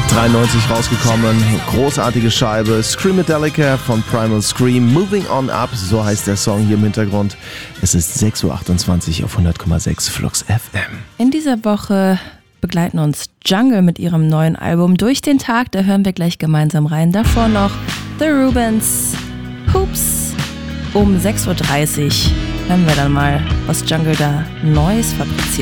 93 rausgekommen, großartige Scheibe, Screamadelica von Primal Scream, Moving On Up, so heißt der Song hier im Hintergrund. Es ist 6.28 Uhr auf 100,6 Flux FM. In dieser Woche begleiten uns Jungle mit ihrem neuen Album Durch den Tag, da hören wir gleich gemeinsam rein. Davor noch The Rubens, Hoops. Um 6.30 Uhr hören wir dann mal, was Jungle da Neues fabriziert.